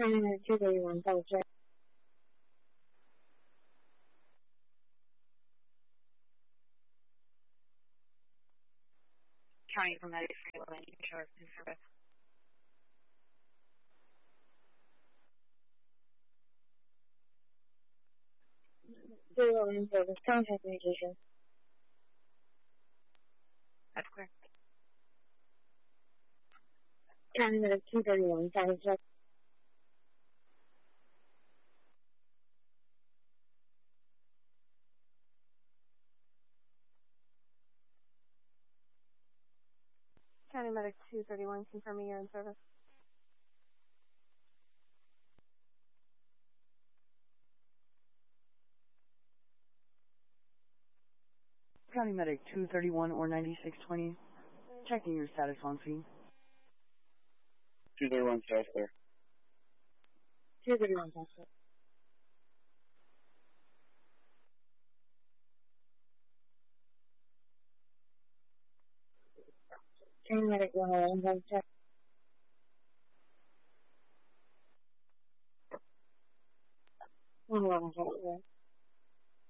231 South Drive. County Paramedic 311, Charge in service. In service. Contact communication. That's clear. County Medic 231 South Drive. County Medic 231, confirming you're in service. County Medic 231 or 9620, checking your status on scene. 231 South clear. 231 South Drive. County Medic 111 South Drive. 111 South Drive.